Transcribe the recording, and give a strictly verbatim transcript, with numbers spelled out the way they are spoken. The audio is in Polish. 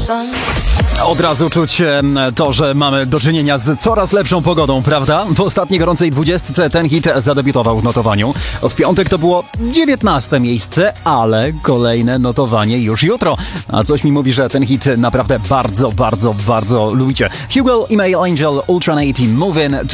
Od razu czuć to, że mamy do czynienia z coraz lepszą pogodą, prawda? W ostatniej gorącej dwudziestce ten hit zadebiutował w notowaniu. W piątek to było dziewiętnaste miejsce, ale kolejne notowanie już jutro. A coś mi mówi, że ten hit naprawdę bardzo, bardzo, bardzo lubicie. Hugo, Email Angel, Ultra osiem, Movin' to